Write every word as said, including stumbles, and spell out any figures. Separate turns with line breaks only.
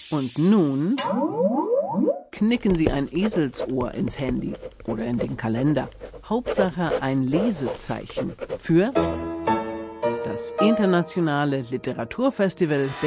Und nun knicken Sie ein Eselsohr ins Handy oder in den Kalender. Hauptsache ein Lesezeichen für das Internationale Literaturfestival